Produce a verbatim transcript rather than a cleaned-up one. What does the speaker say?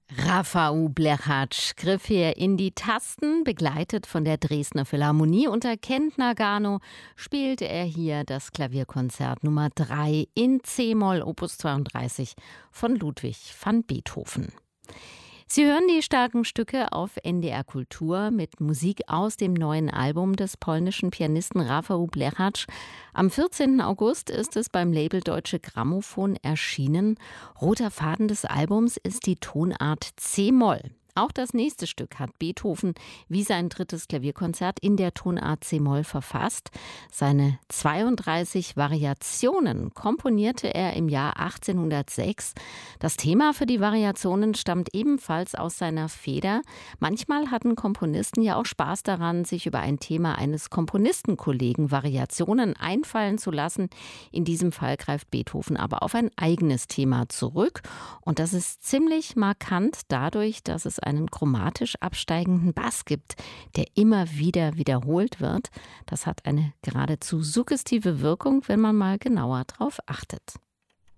Rafał Blechacz griff hier in die Tasten, begleitet von der Dresdner Philharmonie. Unter Kent Nagano spielte er hier das Klavierkonzert Nummer drei in C-Moll, Opus zweiunddreißig von Ludwig van Beethoven. Sie hören die starken Stücke auf N D R Kultur mit Musik aus dem neuen Album des polnischen Pianisten Rafał Blechacz. Am vierzehnten August ist es beim Label Deutsche Grammophon erschienen. Roter Faden des Albums ist die Tonart C-Moll. Auch das nächste Stück hat Beethoven wie sein drittes Klavierkonzert in der Tonart C-Moll verfasst. Seine zweiunddreißig Variationen komponierte er im Jahr achtzehnhundertsechs. Das Thema für die Variationen stammt ebenfalls aus seiner Feder. Manchmal hatten Komponisten ja auch Spaß daran, sich über ein Thema eines Komponistenkollegen Variationen einfallen zu lassen. In diesem Fall greift Beethoven aber auf ein eigenes Thema zurück. Und das ist ziemlich markant dadurch, dass es einen chromatisch absteigenden Bass gibt, der immer wieder wiederholt wird. Das hat eine geradezu suggestive Wirkung, wenn man mal genauer drauf achtet.